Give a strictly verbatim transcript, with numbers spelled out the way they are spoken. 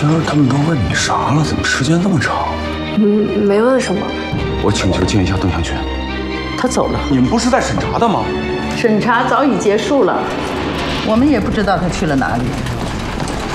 仙儿他们都问你啥了？怎么时间这么长？ 嗯，没问什么。 我请求见一下邓祥全。 他走了。 你们不是在审查的吗？ 审查早已结束了，我们也不知道他去了哪里。